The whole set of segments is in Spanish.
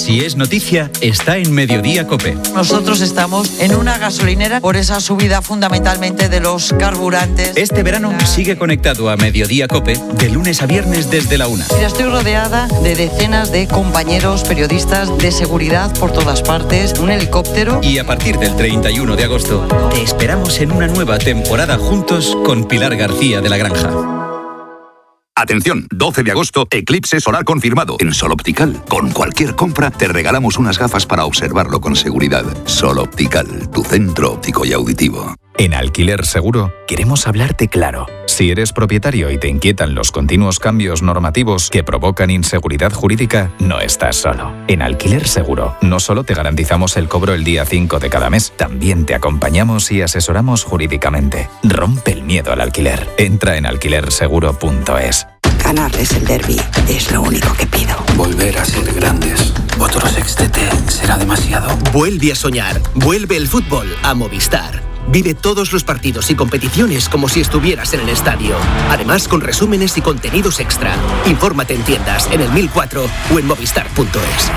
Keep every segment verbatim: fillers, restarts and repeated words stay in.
Si es noticia, está en Mediodía COPE. Nosotros estamos en una gasolinera por esa subida fundamentalmente de los carburantes. Este verano sigue conectado a Mediodía COPE de lunes a viernes desde la una. Mira, estoy rodeada de decenas de compañeros periodistas de seguridad por todas partes, un helicóptero. Y a partir del treinta y uno de agosto te esperamos en una nueva temporada juntos con Pilar García de la Granja. Atención, doce de agosto, eclipse solar confirmado en Sol Optical. Con cualquier compra te regalamos unas gafas para observarlo con seguridad. Sol Optical, tu centro óptico y auditivo. En Alquiler Seguro queremos hablarte claro. Si eres propietario y te inquietan los continuos cambios normativos que provocan inseguridad jurídica, no estás solo. En Alquiler Seguro no solo te garantizamos el cobro el día cinco de cada mes, también te acompañamos y asesoramos jurídicamente. Rompe el miedo al alquiler. Entra en alquiler seguro punto es. Ganarles el derbi es lo único que pido. Volver a ser grandes. Otro sextete será demasiado. Vuelve a soñar. Vuelve el fútbol a Movistar. Vive todos los partidos y competiciones como si estuvieras en el estadio. Además, con resúmenes y contenidos extra. Infórmate en tiendas, en el mil cuatro o en movistar punto es.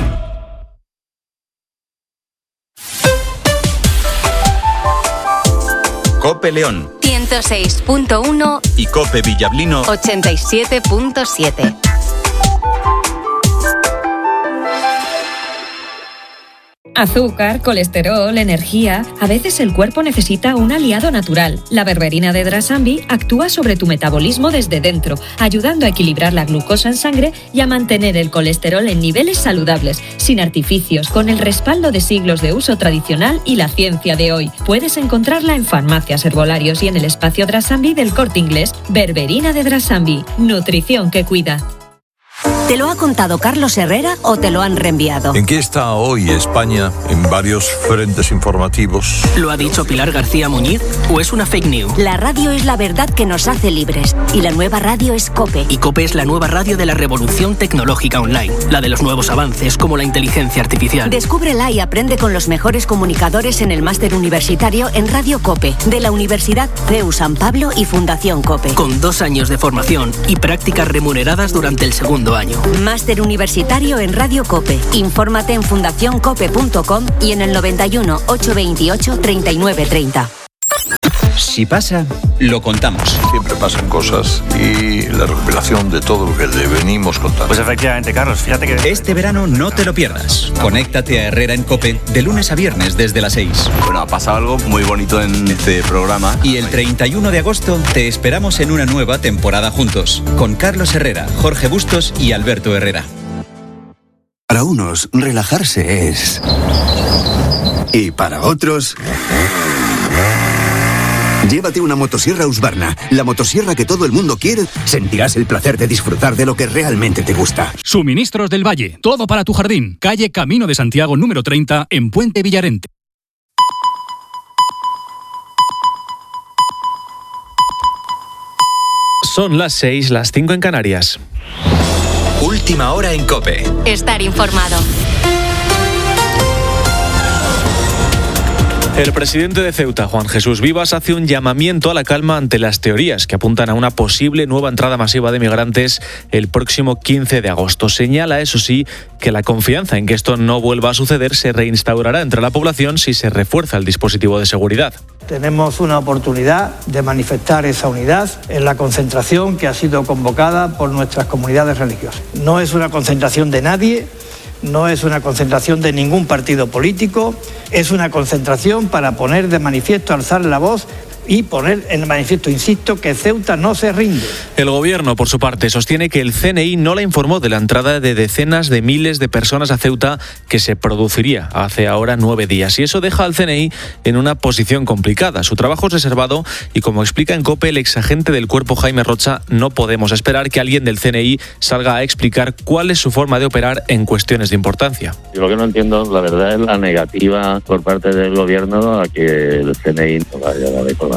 COPE León ciento seis punto uno y COPE Villablino ochenta y siete punto siete. Azúcar, colesterol, energía... A veces el cuerpo necesita un aliado natural. La berberina de Drasambi actúa sobre tu metabolismo desde dentro, ayudando a equilibrar la glucosa en sangre y a mantener el colesterol en niveles saludables, sin artificios, con el respaldo de siglos de uso tradicional y la ciencia de hoy. Puedes encontrarla en farmacias, herbolarios y en el espacio Drasambi del Corte Inglés. Berberina de Drasambi, nutrición que cuida. ¿Te lo ha contado Carlos Herrera o te lo han reenviado? ¿En qué está hoy España en varios frentes informativos? ¿Lo ha dicho Pilar García Muñiz o es una fake news? La radio es la verdad que nos hace libres y la nueva radio es COPE. Y COPE es la nueva radio de la revolución tecnológica online, la de los nuevos avances como la inteligencia artificial. Descúbrela y aprende con los mejores comunicadores en el máster universitario en Radio COPE de la Universidad C E U San Pablo y Fundación COPE. Con dos años de formación y prácticas remuneradas durante el segundo año. Máster universitario en Radio COPE. Infórmate en fundación cope punto com y en el noventa y uno, ochocientos veintiocho, treinta y nueve treinta. Si pasa, lo contamos. Siempre pasan cosas y la revelación de todo lo que le venimos contando. Pues efectivamente, Carlos, fíjate que... Este verano no te lo pierdas. Conéctate a Herrera en COPE de lunes a viernes desde las seis. Bueno, ha pasado algo muy bonito en este programa. Y el treinta y uno de agosto te esperamos en una nueva temporada juntos, con Carlos Herrera, Jorge Bustos y Alberto Herrera. Para unos, relajarse es... Y para otros... Llévate una motosierra Husqvarna, la motosierra que todo el mundo quiere. Sentirás el placer de disfrutar de lo que realmente te gusta. Suministros del Valle, todo para tu jardín. Calle Camino de Santiago número treinta en Puente Villarente. Son las seis, las cinco en Canarias. Última hora en COPE. Estar informado. El presidente de Ceuta, Juan Jesús Vivas, hace un llamamiento a la calma ante las teorías que apuntan a una posible nueva entrada masiva de migrantes el próximo quince de agosto. Señala, eso sí, que la confianza en que esto no vuelva a suceder se reinstaurará entre la población si se refuerza el dispositivo de seguridad. Tenemos una oportunidad de manifestar esa unidad en la concentración que ha sido convocada por nuestras comunidades religiosas. No es una concentración de nadie. No es una concentración de ningún partido político, es una concentración para poner de manifiesto, alzar la voz y poner en manifiesto, insisto, que Ceuta no se rinde. El gobierno, por su parte, sostiene que el C N I no la informó de la entrada de decenas de miles de personas a Ceuta que se produciría hace ahora nueve días. Y eso deja al C N I en una posición complicada. Su trabajo es reservado y, como explica en COPE el exagente del cuerpo Jaime Rocha, no podemos esperar que alguien del C N I salga a explicar cuál es su forma de operar en cuestiones de importancia. Yo lo que no entiendo, la verdad, es la negativa por parte del gobierno a que el C N I no vaya a dar información.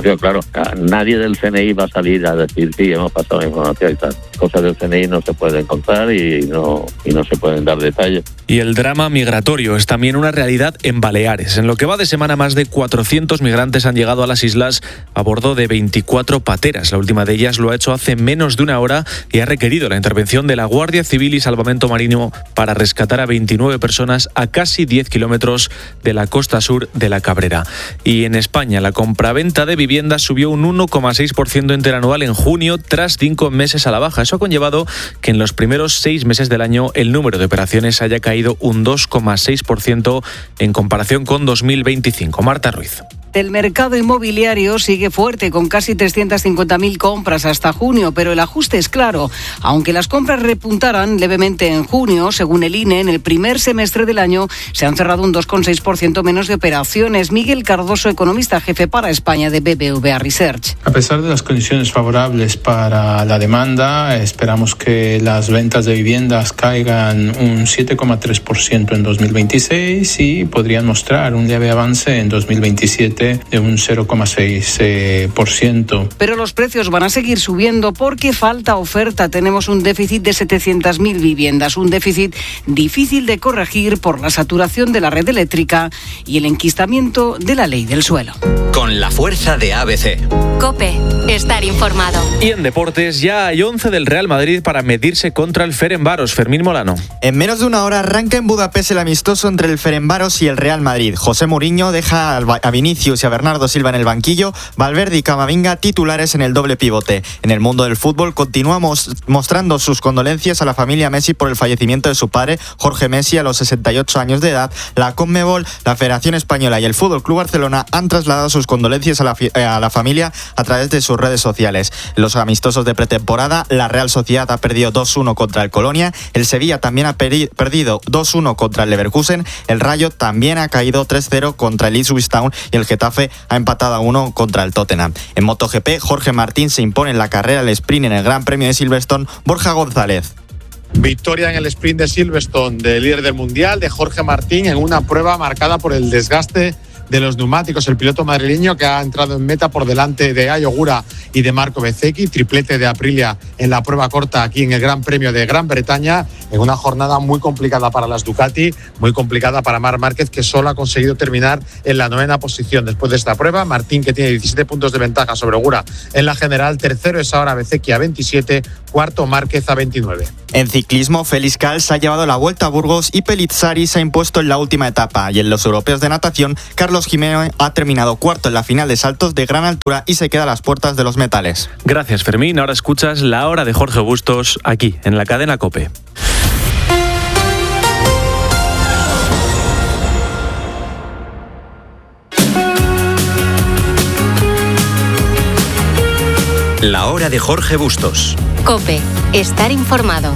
información, claro. Nadie del C N I va a salir a decir sí, hemos pasado la información y tal. Cosas del C N I no se pueden contar y no, y no se pueden dar detalles. Y el drama migratorio es también una realidad en Baleares. En lo que va de semana, más de cuatrocientos migrantes han llegado a las islas a bordo de veinticuatro pateras. La última de ellas lo ha hecho hace menos de una hora y ha requerido la intervención de la Guardia Civil y Salvamento Marino para rescatar a veintinueve personas a casi diez kilómetros de la costa sur de la Cabrera. Y en España, la compraventa de viviendas subió un uno coma seis por ciento interanual en junio tras cinco meses a la baja. Eso ha conllevado que en los primeros seis meses del año el número de operaciones haya caído un dos coma seis por ciento en comparación con dos mil veinticinco. Marta Ruiz. El mercado inmobiliario sigue fuerte, con casi trescientas cincuenta mil compras hasta junio, pero el ajuste es claro. Aunque las compras repuntaran levemente en junio, según el I N E, en el primer semestre del año se han cerrado un dos coma seis por ciento menos de operaciones. Miguel Cardoso, economista jefe para España de B B V A Research. A pesar de las condiciones favorables para la demanda, esperamos que las ventas de viviendas caigan un siete coma tres por ciento en dos mil veintiséis y podrían mostrar un leve avance en dos mil veintisiete de un cero coma seis por ciento. Pero los precios van a seguir subiendo porque falta oferta. Tenemos un déficit de setecientas mil viviendas, un déficit difícil de corregir por la saturación de la red eléctrica y el enquistamiento de la ley del suelo. Con la fuerza de A B C. COPE, estar informado. Y en deportes ya hay once del Real Madrid para medirse contra el Ferencváros. Fermín Molano. En menos de una hora arranca en Budapest el amistoso entre el Ferencváros y el Real Madrid. José Mourinho deja a Vinicius y a Bernardo Silva en el banquillo, Valverde y Camavinga titulares en el doble pivote. En el mundo del fútbol continuamos mostrando sus condolencias a la familia Messi por el fallecimiento de su padre, Jorge Messi, a los sesenta y ocho años de edad. La Conmebol, la Federación Española y el Fútbol Club Barcelona han trasladado sus condolencias a la, a la familia a través de sus redes sociales. Los amistosos de pretemporada, la Real Sociedad ha perdido dos uno contra el Colonia, el Sevilla también ha peri- perdido dos uno contra el Leverkusen, el Rayo también ha caído tres cero contra el Ipswich Town y el Getafe ha empatado a uno contra el Tottenham. En MotoGP, Jorge Martín se impone en la carrera del sprint en el Gran Premio de Silverstone. Borja González. Victoria en el sprint de Silverstone del líder del mundial, de Jorge Martín, en una prueba marcada por el desgaste de los neumáticos. El piloto madrileño, que ha entrado en meta por delante de Ai Ogura y de Marco Bezzecchi, triplete de Aprilia en la prueba corta aquí en el Gran Premio de Gran Bretaña, en una jornada muy complicada para las Ducati, muy complicada para Marc Márquez, que solo ha conseguido terminar en la novena posición. Después de esta prueba, Martín, que tiene diecisiete puntos de ventaja sobre Ogura en la general, tercero es ahora Bezzecchi a veintisiete, cuarto Márquez a veintinueve. En ciclismo, Félix Gals ha llevado la Vuelta a Burgos y Pellizzari se ha impuesto en la última etapa. Y en los europeos de natación, Carlos Jiménez ha terminado cuarto en la final de saltos de gran altura y se queda a las puertas de los metales. Gracias, Fermín. Ahora escuchas La Hora de Jorge Bustos aquí, en la cadena COPE. La Hora de Jorge Bustos. COPE, estar informado.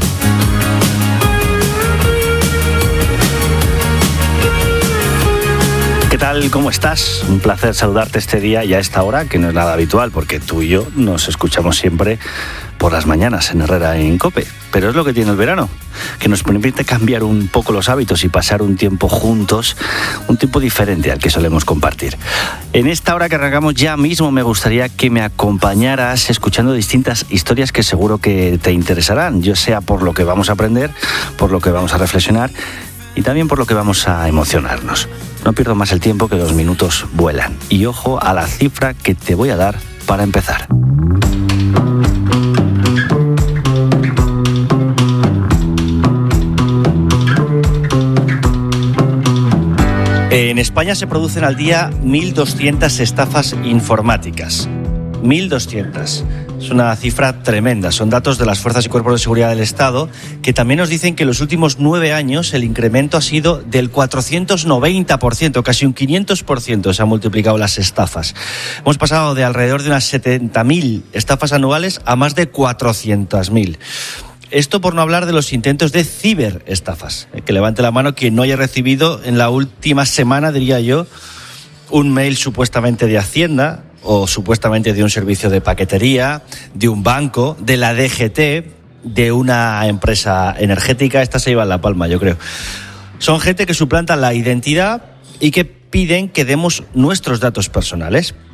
¿Qué tal? ¿Cómo estás? Un placer saludarte este día y a esta hora, que no es nada habitual, porque tú y yo nos escuchamos siempre por las mañanas en Herrera en COPE. Pero es lo que tiene el verano, que nos permite cambiar un poco los hábitos y pasar un tiempo juntos, un tiempo diferente al que solemos compartir. En esta hora que arrancamos ya mismo me gustaría que me acompañaras escuchando distintas historias que seguro que te interesarán, ya sea por lo que vamos a aprender, por lo que vamos a reflexionar y también por lo que vamos a emocionarnos. No pierdo más el tiempo, que los minutos vuelan. Y ojo a la cifra que te voy a dar para empezar. En España se producen al día mil doscientas estafas informáticas. mil doscientas. Es una cifra tremenda. Son datos de las Fuerzas y Cuerpos de Seguridad del Estado, que también nos dicen que en los últimos nueve años el incremento ha sido del cuatrocientos noventa por ciento, casi un quinientos por ciento se han multiplicado las estafas. Hemos pasado de alrededor de unas setenta mil estafas anuales a más de cuatrocientas mil. Esto por no hablar de los intentos de ciberestafas. Que levante la mano quien no haya recibido en la última semana, diría yo, un mail supuestamente de Hacienda o supuestamente de un servicio de paquetería, de un banco, de la D G T, de una empresa energética. Esta se lleva la palma, yo creo. Son gente que suplanta la identidad y que piden que demos nuestros datos personales.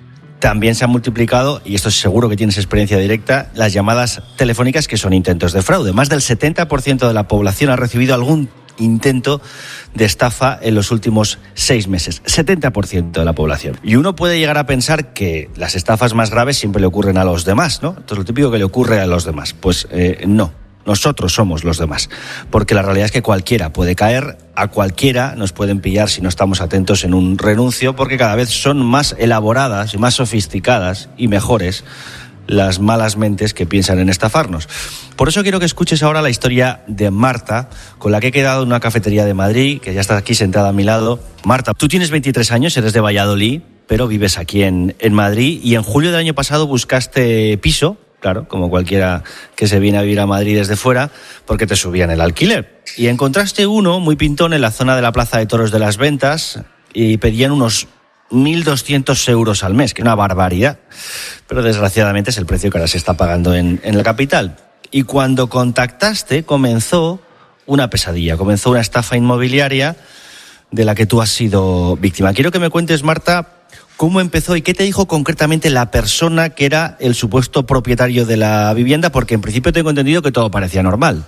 también se han multiplicado, y esto seguro que tienes experiencia directa, las llamadas telefónicas que son intentos de fraude. Más del setenta por ciento de la población ha recibido algún intento de estafa en los últimos seis meses. setenta por ciento de la población. Y uno puede llegar a pensar que las estafas más graves siempre le ocurren a los demás, ¿no? Esto es lo típico que le ocurre a los demás. Pues eh, no. Nosotros somos los demás, porque la realidad es que cualquiera puede caer, a cualquiera nos pueden pillar si no estamos atentos en un renuncio, porque cada vez son más elaboradas y más sofisticadas y mejores las malas mentes que piensan en estafarnos. Por eso quiero que escuches ahora la historia de Marta, con la que he quedado en una cafetería de Madrid, que ya está aquí sentada a mi lado. Marta, tú tienes veintitrés años, eres de Valladolid, pero vives aquí en, en Madrid, y en julio del año pasado buscaste piso. Claro, como cualquiera que se viene a vivir a Madrid desde fuera, porque te subían el alquiler. Y encontraste uno muy pintón en la zona de la Plaza de Toros de las Ventas y pedían unos mil doscientos euros al mes, que es una barbaridad. Pero desgraciadamente es el precio que ahora se está pagando en, en la capital. Y cuando contactaste comenzó una pesadilla, comenzó una estafa inmobiliaria de la que tú has sido víctima. Quiero que me cuentes, Marta, ¿cómo empezó y qué te dijo concretamente la persona que era el supuesto propietario de la vivienda? Porque en principio tengo entendido que todo parecía normal.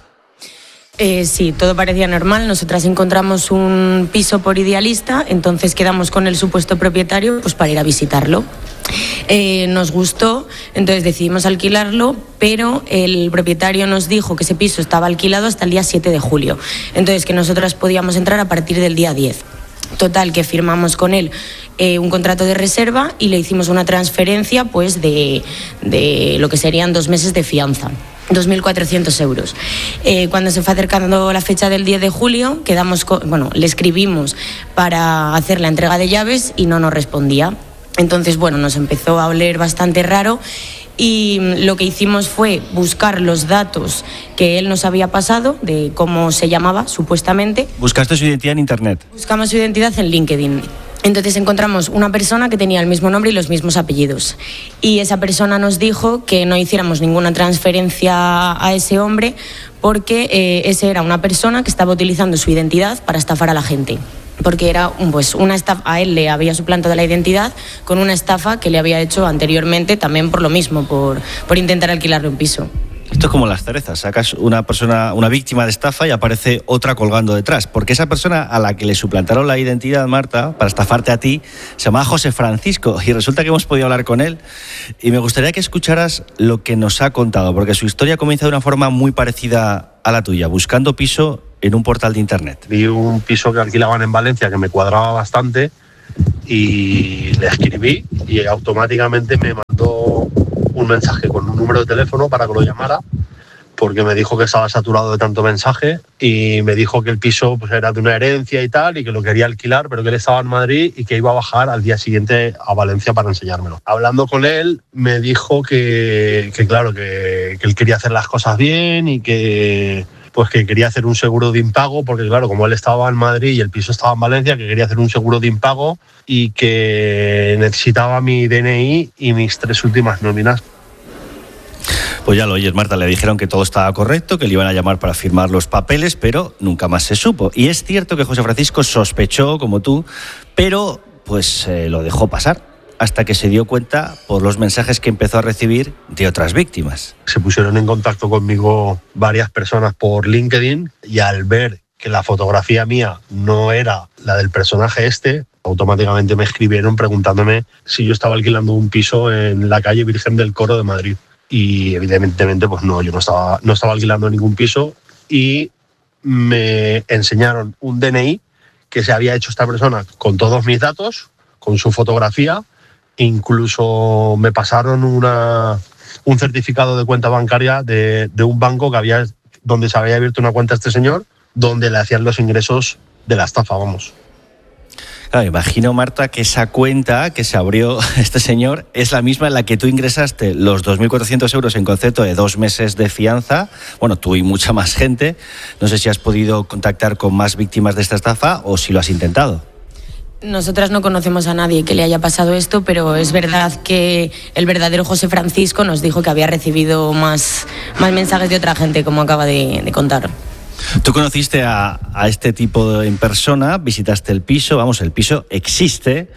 Eh, sí, todo parecía normal. Nosotras encontramos un piso por Idealista, entonces quedamos con el supuesto propietario pues para ir a visitarlo. Eh, nos gustó, entonces decidimos alquilarlo, pero el propietario nos dijo que ese piso estaba alquilado hasta el día siete de julio, entonces que nosotras podíamos entrar a partir del día diez. Total, que firmamos con él eh, un contrato de reserva y le hicimos una transferencia pues de, de lo que serían dos meses de fianza, dos mil cuatrocientos euros. Eh, cuando se fue acercando la fecha del diez de julio, quedamos con, bueno, le escribimos para hacer la entrega de llaves y no nos respondía. Entonces, bueno, nos empezó a oler bastante raro y lo que hicimos fue buscar los datos que él nos había pasado de cómo se llamaba, supuestamente. ¿Buscaste su identidad en internet? Buscamos su identidad en LinkedIn. Entonces encontramos una persona que tenía el mismo nombre y los mismos apellidos. Y esa persona nos dijo que no hiciéramos ninguna transferencia a ese hombre porque eh, ese era una persona que estaba utilizando su identidad para estafar a la gente. Porque era pues, una estafa, a él le había suplantado la identidad con una estafa que le había hecho anteriormente también por lo mismo, por, por intentar alquilarle un piso. Esto es como las cerezas, sacas una persona, una víctima de estafa y aparece otra colgando detrás, porque esa persona a la que le suplantaron la identidad, Marta, para estafarte a ti, se llamaba José Francisco, y resulta que hemos podido hablar con él, y me gustaría que escucharas lo que nos ha contado, porque su historia comienza de una forma muy parecida a la tuya, buscando piso en un portal de internet. Vi un piso que alquilaban en Valencia que me cuadraba bastante y le escribí y automáticamente me mandó un mensaje con un número de teléfono para que lo llamara, porque me dijo que estaba saturado de tanto mensaje y me dijo que el piso pues, era de una herencia y tal y que lo quería alquilar, pero que él estaba en Madrid y que iba a bajar al día siguiente a Valencia para enseñármelo. Hablando con él me dijo que, que claro, que, que él quería hacer las cosas bien y que pues que quería hacer un seguro de impago, porque claro, como él estaba en Madrid y el piso estaba en Valencia, que quería hacer un seguro de impago y que necesitaba mi D N I y mis tres últimas nóminas. Pues ya lo oyes, Marta, le dijeron que todo estaba correcto, que le iban a llamar para firmar los papeles, pero nunca más se supo. Y es cierto que José Francisco sospechó, como tú, pero pues eh, lo dejó pasar, hasta que se dio cuenta por los mensajes que empezó a recibir de otras víctimas. Se pusieron en contacto conmigo varias personas por LinkedIn y al ver que la fotografía mía no era la del personaje este, automáticamente me escribieron preguntándome si yo estaba alquilando un piso en la calle Virgen del Coro de Madrid. Y evidentemente pues no, yo no estaba, no estaba alquilando ningún piso y me enseñaron un D N I que se había hecho esta persona con todos mis datos, con su fotografía. Incluso me pasaron una, un certificado de cuenta bancaria de, de un banco que había, donde se había abierto una cuenta a este señor, donde le hacían los ingresos de la estafa, vamos. Claro, imagino, Marta, que esa cuenta que se abrió este señor es la misma en la que tú ingresaste los dos mil cuatrocientos euros en concepto de dos meses de fianza. Bueno, tú y mucha más gente. No sé si has podido contactar con más víctimas de esta estafa o si lo has intentado. Nosotras no conocemos a nadie que le haya pasado esto, pero es verdad que el verdadero José Francisco nos dijo que había recibido más, más mensajes de otra gente, como acaba de, de contar. Tú conociste a, a este tipo en persona, visitaste el piso, vamos, el piso existe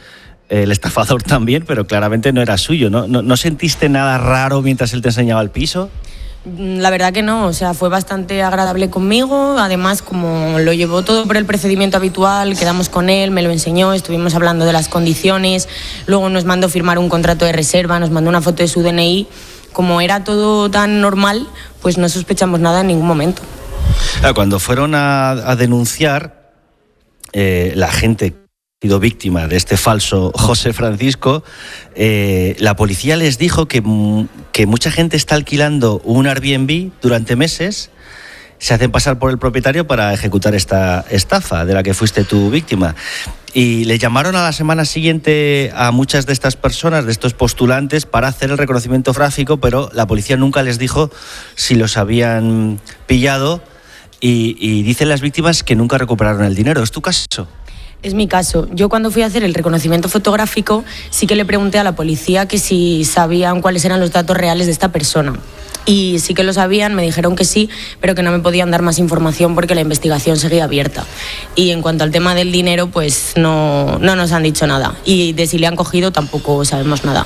el estafador también, pero claramente no era suyo, ¿no? ¿No, no sentiste nada raro mientras él te enseñaba el piso? La verdad que no, o sea, fue bastante agradable conmigo, además como lo llevó todo por el procedimiento habitual, quedamos con él, me lo enseñó, estuvimos hablando de las condiciones, luego nos mandó firmar un contrato de reserva, nos mandó una foto de su D N I, como era todo tan normal, pues no sospechamos nada en ningún momento. Claro, cuando fueron a, a denunciar, eh, la gente sido víctima de este falso José Francisco, eh, la policía les dijo que, que mucha gente está alquilando un Airbnb durante meses, se hacen pasar por el propietario para ejecutar esta estafa de la que fuiste tú víctima. Y le llamaron a la semana siguiente a muchas de estas personas, de estos postulantes, para hacer el reconocimiento gráfico, pero la policía nunca les dijo si los habían pillado y, y dicen las víctimas que nunca recuperaron el dinero. ¿Es tu caso? Es mi caso. Yo cuando fui a hacer el reconocimiento fotográfico sí que le pregunté a la policía que si sabían cuáles eran los datos reales de esta persona. Y sí que lo sabían, me dijeron que sí, pero que no me podían dar más información porque la investigación seguía abierta. Y en cuanto al tema del dinero, pues no, no nos han dicho nada. Y de si le han cogido tampoco sabemos nada.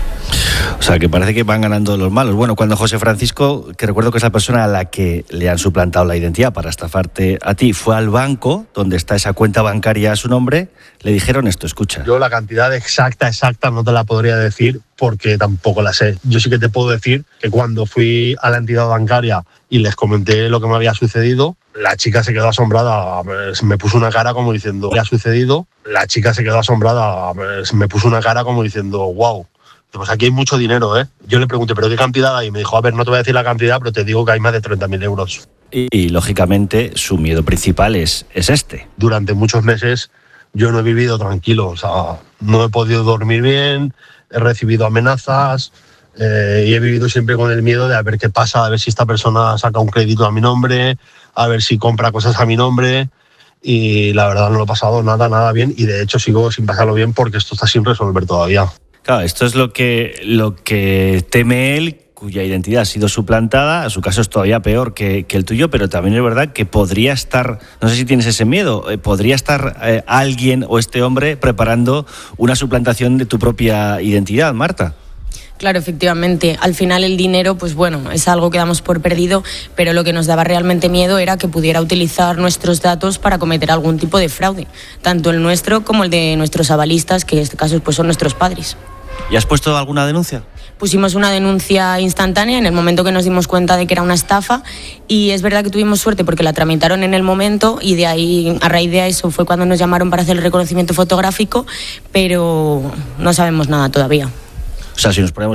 O sea, que parece que van ganando los malos. Bueno, cuando José Francisco, que recuerdo que es la persona a la que le han suplantado la identidad para estafarte a ti, fue al banco donde está esa cuenta bancaria a su nombre, le dijeron esto, escucha. Yo la cantidad exacta, exacta no te la podría decir porque tampoco la sé. Yo sí que te puedo decir que cuando fui a la entidad bancaria y les comenté lo que me había sucedido, la chica se quedó asombrada, me puso una cara como diciendo, ¿qué ha sucedido? La chica se quedó asombrada, me puso una cara como diciendo, wow. Pues aquí hay mucho dinero, ¿eh? Yo le pregunté, ¿pero qué cantidad hay? Y me dijo, a ver, no te voy a decir la cantidad, pero te digo que hay más de treinta mil euros. Y, y, lógicamente, su miedo principal es, es este. Durante muchos meses yo no he vivido tranquilo, o sea, no he podido dormir bien, he recibido amenazas eh, y he vivido siempre con el miedo de a ver qué pasa, a ver si esta persona saca un crédito a mi nombre, a ver si compra cosas a mi nombre. Y la verdad no lo he pasado nada, nada bien y de hecho sigo sin pasarlo bien porque esto está sin resolver todavía. Claro, esto es lo que, lo que teme él, cuya identidad ha sido suplantada. Su caso es todavía peor que, que el tuyo, pero también es verdad que podría estar, no sé si tienes ese miedo, eh, podría estar eh, alguien o este hombre preparando una suplantación de tu propia identidad, Marta. Claro, efectivamente. Al final el dinero, pues bueno, es algo que damos por perdido, pero lo que nos daba realmente miedo era que pudiera utilizar nuestros datos para cometer algún tipo de fraude, tanto el nuestro como el de nuestros avalistas, que en este caso pues son nuestros padres. ¿Y has puesto alguna denuncia? Pusimos una denuncia instantánea en el momento que nos dimos cuenta de que era una estafa y es verdad que tuvimos suerte porque la tramitaron en el momento y de ahí, a raíz de eso, fue cuando nos llamaron para hacer el reconocimiento fotográfico, pero no sabemos nada todavía. O sea, si nos ponemos